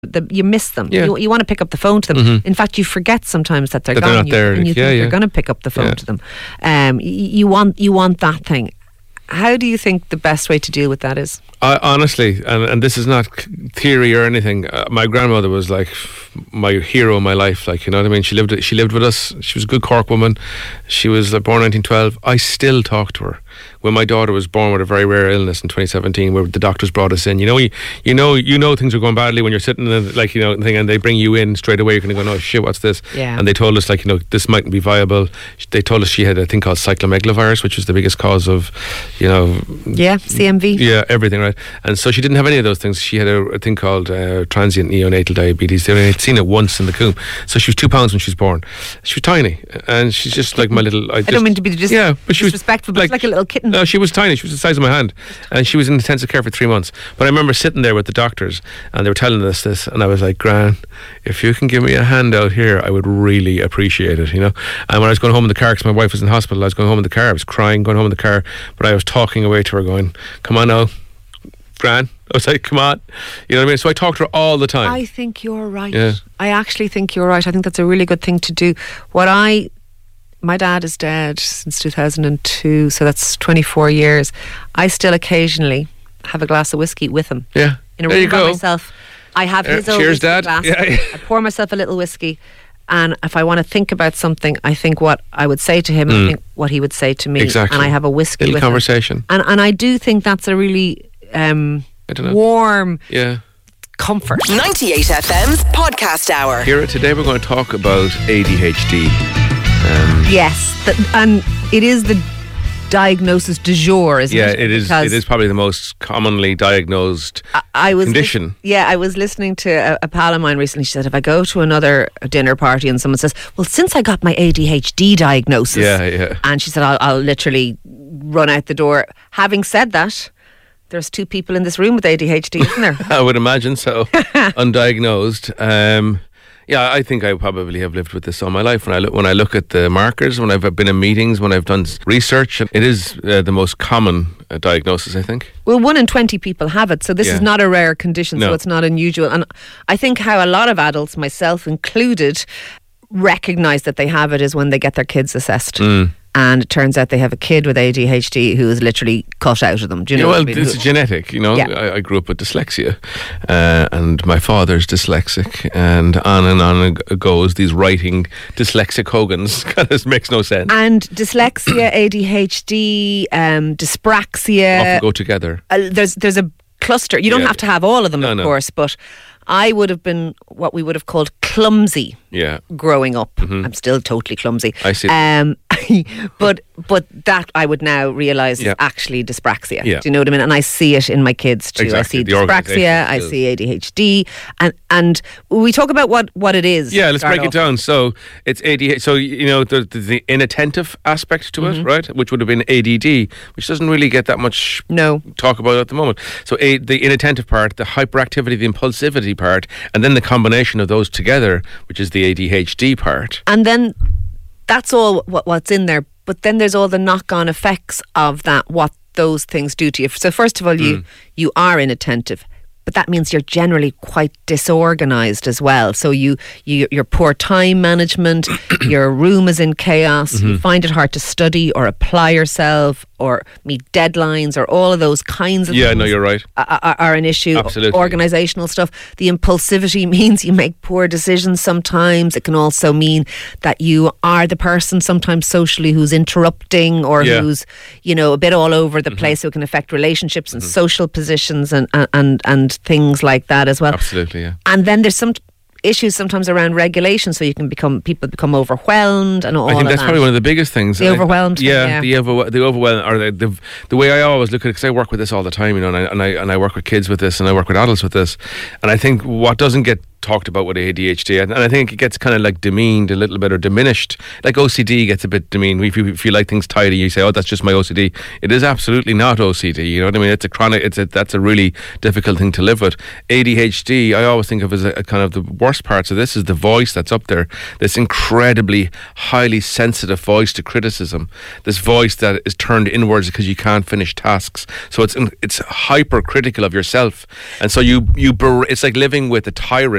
you miss them. Yeah. You want to pick up the phone to them. In fact, you forget sometimes that they're That gone. they're not there. And you think you're going to pick up the phone to them. You want that thing. How do you think the best way to deal with that is? Honestly, and this is not theory or anything. My grandmother was like my hero in my life. Like, you know what I mean. She lived with us. She was a good Cork woman. She was born 1912. I still talk to her. When my daughter was born with a very rare illness in 2017, where the doctors brought us in, you know things are going badly when you're sitting in thing, and they bring you in straight away. You're going to go, no shit, what's this? Yeah. And they told us this mightn't be viable. They told us she had a thing called cyclomegalovirus, which was the biggest cause of, CMV. Yeah, everything, right? And so she didn't have any of those things. She had a thing called transient neonatal diabetes. They had seen it once in the Coombe. So she was 2 pounds when she was born. She was tiny, and she's just like my little. I don't mean to be but she disrespectful, but it's like a little kitten. No, she was tiny. She was the size of my hand, and she was in intensive care for 3 months. But I remember sitting there with the doctors, and they were telling us this, and I was like, Gran, if you can give me a hand out here, I would really appreciate it, And when I was going home in the car, because my wife was in hospital, I was going home in the car. I was crying going home in the car, but I was talking away to her, going, "Come on now, Gran." I was like, "Come on," you know what I mean. So I talked to her all the time. I think you're right. Yeah. I actually think you're right. I think that's a really good thing to do. My dad is dead since 2002, so that's 24 years. I still occasionally have a glass of whiskey with him. Yeah. In a there room you by go. myself. I have his old cheers, whiskey Dad. glass. Yeah. I pour myself a little whiskey, and if I want to think about something, I think what I would say to him, I think what he would say to me. Exactly. And I have a whiskey Little with conversation. him. And I do think that's a really warm comfort. 98 FM's podcast hour. Here today we're going to talk about ADHD. Yes, and it is the diagnosis du jour, isn't it? Yeah, it is. It is probably the most commonly diagnosed condition. I was listening to a pal of mine recently. She said, if I go to another dinner party and someone says, well, since I got my ADHD diagnosis, and she said, I'll literally run out the door. Having said that, there's 2 people in this room with ADHD, isn't there? I would imagine so. Undiagnosed. Yeah, I think I probably have lived with this all my life. When I look at the markers, when I've been in meetings, when I've done research, it is the most common diagnosis, I think. Well, 1 in 20 people have it, so this is not a rare condition, so it's not unusual. And I think how a lot of adults, myself included, recognise that they have it is when they get their kids assessed. And it turns out they have a kid with ADHD who is literally cut out of them. Do you know what I mean? It's genetic, I grew up with dyslexia, and my father's dyslexic, and on it goes. These writing dyslexic Hogans kind of makes no sense. And dyslexia, ADHD, dyspraxia often go together. There's a cluster. You don't have to have all of them, of course, but I would have been what we would have called clumsy growing up. I'm still totally clumsy. I see. But that I would now realise is actually dyspraxia. Yeah. Do you know what I mean? And I see it in my kids too. Exactly. I see dyspraxia, I see ADHD, and we talk about what it is. Yeah, let's break it down. So it's ADHD. So the inattentive aspect to it, right? Which would have been ADD, which doesn't really get that much talk about at the moment. So the inattentive part, the hyperactivity, the impulsivity part, and then the combination of those together, which is the ADHD part. And then that's all what's in there. But then there's all the knock-on effects of that, what those things do to you. So first of all, you are inattentive, but that means you're generally quite disorganised as well. So your poor time management, your room is in chaos, you find it hard to study or apply yourself or meet deadlines or all of those kinds of things. Yeah, no, you're right. Are an issue. Absolutely. Organisational stuff. The impulsivity means you make poor decisions sometimes. It can also mean that you are the person sometimes socially who's interrupting or who's, a bit all over the place. So it can affect relationships and social positions and things like that as well. Absolutely, yeah. And then there's some issues sometimes around regulation, so people become overwhelmed and all of that. I think that's probably one of the biggest things. The overwhelmed. The overwhelmed, or the way I always look at it, because I work with this all the time, and I work with kids with this, and I work with adults with this, and I think what doesn't get talked about with ADHD, and I think it gets kind of like demeaned a little bit or diminished. Like OCD gets a bit demeaned. If you like things tidy, you say, "Oh, that's just my OCD." It is absolutely not OCD. You know what I mean? It's a chronic. That's a really difficult thing to live with. ADHD, I always think of as a kind of the worst parts of this is the voice that's up there. This incredibly highly sensitive voice to criticism. This voice that is turned inwards because you can't finish tasks. So it's hypercritical of yourself, and so it's like living with a tyrant